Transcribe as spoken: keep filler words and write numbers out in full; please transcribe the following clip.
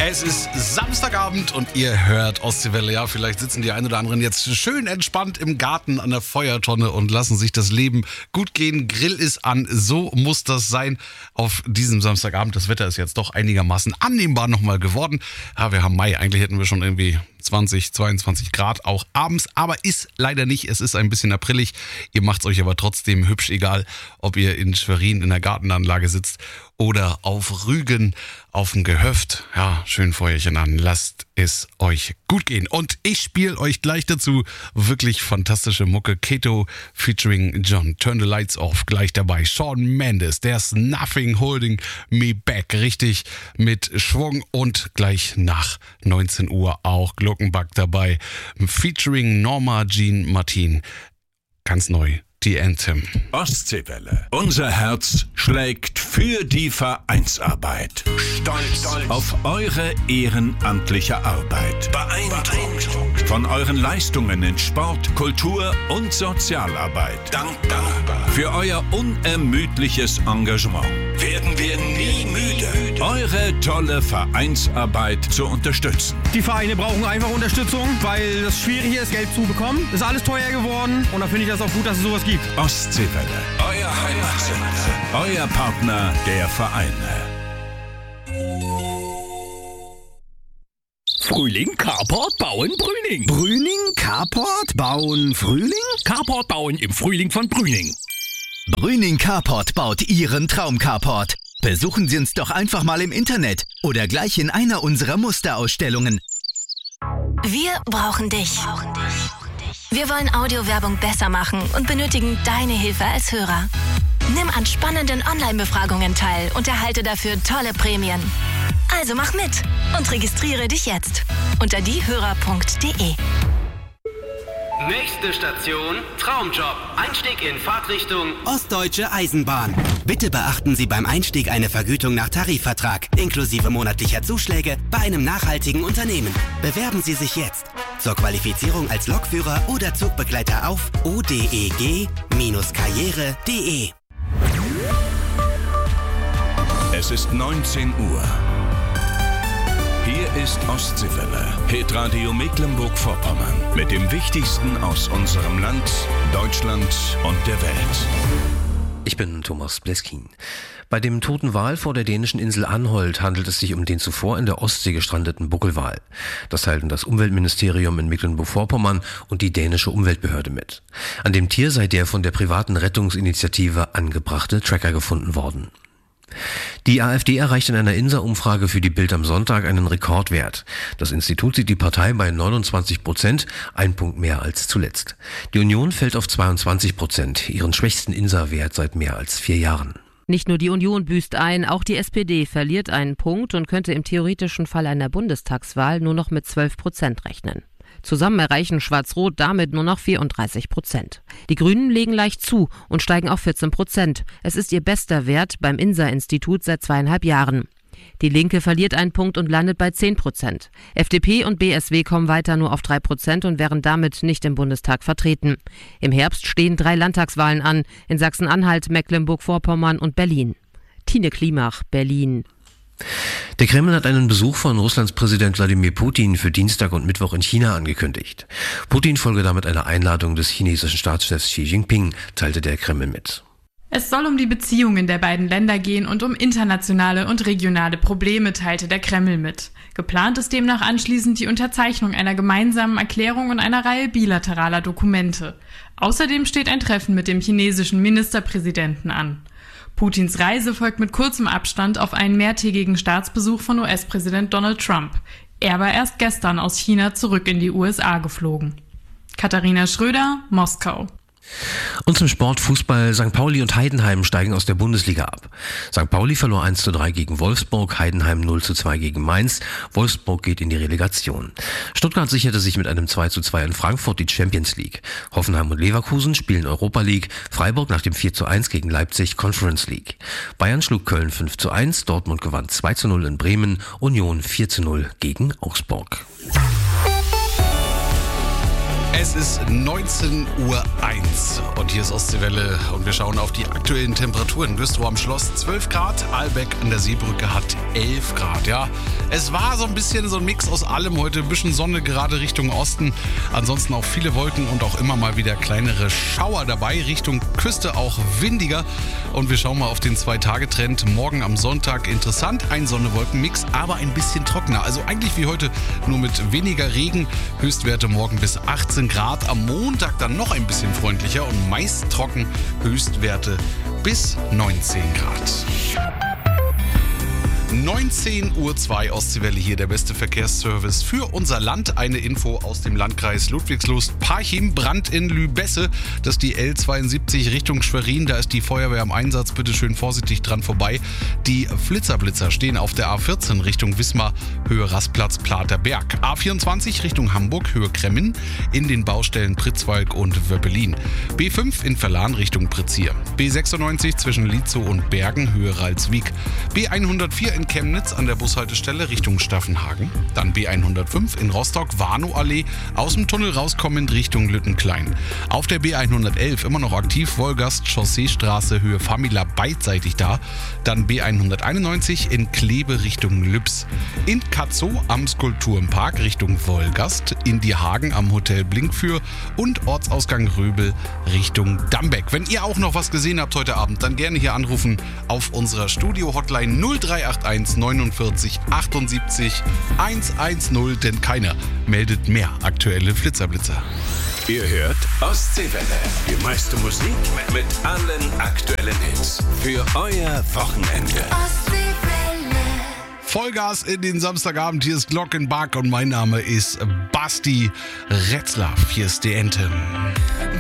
Es ist Samstagabend und ihr hört Ostseewelle. Ja, vielleicht sitzen die ein oder anderen jetzt schön entspannt im Garten an der Feuertonne und lassen sich das Leben gut gehen. Grill ist an, so muss das sein auf diesem Samstagabend. Das Wetter ist jetzt doch einigermaßen annehmbar nochmal geworden. Ja, wir haben Mai, eigentlich hätten wir schon irgendwie zwanzig, zweiundzwanzig Grad auch abends, aber ist leider nicht. Es ist ein bisschen aprilig. Ihr macht es euch aber trotzdem hübsch, egal ob ihr in Schwerin in der Gartenanlage sitzt oder auf Rügen auf dem Gehöft. Ja, schön Feuerchen an. Lasst es euch gut gehen. Und ich spiele euch gleich dazu wirklich fantastische Mucke. Kato featuring John. Turn the Lights Off. Gleich dabei. Shawn Mendes. There's Nothing Holding Me Back. Richtig mit Schwung. Und gleich nach neunzehn Uhr auch Glockenbach dabei. Featuring Norma Jean Martin. Ganz neu. Die Anthem. Ostseewelle. Unser Herz schlägt für die Vereinsarbeit. Stolz, Stolz auf eure ehrenamtliche Arbeit. Beeindruckt von euren Leistungen in Sport, Kultur und Sozialarbeit. Dankbar für euer unermüdliches Engagement. Werden wir nie müde, eure tolle Vereinsarbeit zu unterstützen. Die Vereine brauchen einfach Unterstützung, weil es schwierig ist, Geld zu bekommen. Ist alles teuer geworden und da finde ich das auch gut, dass es sowas gibt. Ostseewelle, euer Heimatsender, euer Partner der Vereine. Frühling, Carport, Bauen, Brüning. Brüning, Carport, Bauen, Frühling? Carport bauen im Frühling von Brüning. Brüning Carport baut Ihren Traum-Carport. Besuchen Sie uns doch einfach mal im Internet oder gleich in einer unserer Musterausstellungen. Wir brauchen dich. Wir wollen Audiowerbung besser machen und benötigen deine Hilfe als Hörer. Nimm an spannenden Online-Befragungen teil und erhalte dafür tolle Prämien. Also mach mit und registriere dich jetzt unter diehörer punkt de. Nächste Station, Traumjob. Einstieg in Fahrtrichtung Ostdeutsche Eisenbahn. Bitte beachten Sie beim Einstieg eine Vergütung nach Tarifvertrag, inklusive monatlicher Zuschläge bei einem nachhaltigen Unternehmen. Bewerben Sie sich jetzt zur Qualifizierung als Lokführer oder Zugbegleiter auf o d e g karriere punkt de. Es ist neunzehn Uhr. Hier ist Ostseewelle, Hitradio Mecklenburg-Vorpommern mit dem Wichtigsten aus unserem Land, Deutschland und der Welt. Ich bin Thomas Bleskin. Bei dem toten Wal vor der dänischen Insel Anholt handelt es sich um den zuvor in der Ostsee gestrandeten Buckelwal. Das teilten das Umweltministerium in Mecklenburg-Vorpommern und die dänische Umweltbehörde mit. An dem Tier sei der von der privaten Rettungsinitiative angebrachte Tracker gefunden worden. Die AfD erreicht in einer Insa-Umfrage für die Bild am Sonntag einen Rekordwert. Das Institut sieht die Partei bei neunundzwanzig Prozent, ein Punkt mehr als zuletzt. Die Union fällt auf zweiundzwanzig Prozent, ihren schwächsten Insa-Wert seit mehr als vier Jahren. Nicht nur die Union büßt ein, auch die S P D verliert einen Punkt und könnte im theoretischen Fall einer Bundestagswahl nur noch mit zwölf Prozent rechnen. Zusammen erreichen Schwarz-Rot damit nur noch vierunddreißig Prozent. Die Grünen legen leicht zu und steigen auf vierzehn Prozent. Es ist ihr bester Wert beim Insa-Institut seit zweieinhalb Jahren. Die Linke verliert einen Punkt und landet bei zehn Prozent. F D P und B S W kommen weiter nur auf drei Prozent und wären damit nicht im Bundestag vertreten. Im Herbst stehen drei Landtagswahlen an, in Sachsen-Anhalt, Mecklenburg-Vorpommern und Berlin. Tine Klimach, Berlin. Der Kreml hat einen Besuch von Russlands Präsident Wladimir Putin für Dienstag und Mittwoch in China angekündigt. Putin folge damit einer Einladung des chinesischen Staatschefs Xi Jinping, teilte der Kreml mit. Es soll um die Beziehungen der beiden Länder gehen und um internationale und regionale Probleme, teilte der Kreml mit. Geplant ist demnach anschließend die Unterzeichnung einer gemeinsamen Erklärung und einer Reihe bilateraler Dokumente. Außerdem steht ein Treffen mit dem chinesischen Ministerpräsidenten an. Putins Reise folgt mit kurzem Abstand auf einen mehrtägigen Staatsbesuch von U S-Präsident Donald Trump. Er war erst gestern aus China zurück in die U S A geflogen. Katharina Schröder, Moskau. Und zum Sport Fußball. Sankt Pauli und Heidenheim steigen aus der Bundesliga ab. Sankt Pauli verlor eins zu drei gegen Wolfsburg, Heidenheim null zu zwei gegen Mainz. Wolfsburg geht in die Relegation. Stuttgart sicherte sich mit einem zwei zu zwei in Frankfurt die Champions League. Hoffenheim und Leverkusen spielen Europa League. Freiburg nach dem vier zu eins gegen Leipzig Conference League. Bayern schlug Köln fünf zu eins, Dortmund gewann zwei zu null in Bremen, Union vier zu null gegen Augsburg. Es ist neunzehn Uhr eins und hier ist Ostseewelle und wir schauen auf die aktuellen Temperaturen. Güstrow am Schloss zwölf Grad, Albeck an der Seebrücke hat elf Grad. Ja, es war so ein bisschen so ein Mix aus allem heute, ein bisschen Sonne gerade Richtung Osten, ansonsten auch viele Wolken und auch immer mal wieder kleinere Schauer dabei, Richtung Küste auch windiger. Und wir schauen mal auf den Zwei-Tage-Trend. Morgen am Sonntag interessant, ein Sonne-Wolken-Mix, aber ein bisschen trockener. Also eigentlich wie heute, nur mit weniger Regen. Höchstwerte morgen bis achtzehn Grad. Am Montag dann noch ein bisschen freundlicher und meist trocken. Höchstwerte bis neunzehn Grad. neunzehn Uhr zwei Ostseewelle hier, der beste Verkehrsservice für unser Land. Eine Info aus dem Landkreis Ludwigslust. Parchim, Brand in Lübesse. Das ist die L zweiundsiebzig Richtung Schwerin. Da ist die Feuerwehr am Einsatz. Bitte schön vorsichtig dran vorbei. Die Flitzerblitzer stehen auf der A vierzehn Richtung Wismar, Höhe Rastplatz Platerberg. A vierundzwanzig Richtung Hamburg, Höhe Kremmen. In den Baustellen Pritzwalk und Wöppelin. B fünf in Verlan Richtung Prizier. B sechsundneunzig zwischen Lietzow und Bergen, Höhe Ralswiek. B hundertvier in Chemnitz an der Bushaltestelle Richtung Staffenhagen. Dann B hundertfünf in Rostock, Warnow-Allee, aus dem Tunnel rauskommend Richtung Lüttenklein. Auf der B hundertelf immer noch aktiv, Wolgast, Chausseestraße, Höhe Famila beidseitig da. Dann B hunderteinundneunzig in Kleve Richtung Lübs. In Katzow am Skulpturenpark Richtung Wolgast. In Die Hagen am Hotel Blinkfür und Ortsausgang Röbel Richtung Dambeck. Wenn ihr auch noch was gesehen habt heute Abend, dann gerne hier anrufen auf unserer Studio-Hotline null drei acht eins neunundvierzig achtundsiebzig hundertzehn, denn keiner meldet mehr aktuelle Flitzerblitzer. Ihr hört Ostseewelle, die meiste Musik mit allen aktuellen Hits für euer Wochenende. Vollgas in den Samstagabend, hier ist Glockenbach und mein Name ist Basti Retzlaff. Hier ist die Ente.